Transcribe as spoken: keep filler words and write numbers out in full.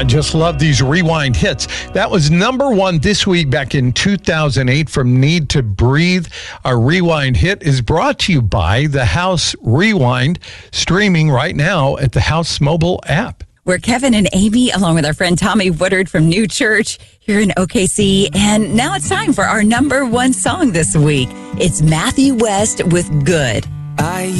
just love these rewind hits. That was number one this week back in two thousand eight from Need to Breathe. Our rewind hit is brought to you by The House Rewind, streaming right now at the House mobile app. We're Kevin and Amy, along with our friend Tommy Woodard from New Church here in O K C. And now it's time for our number one song this week. It's Matthew West with Good. I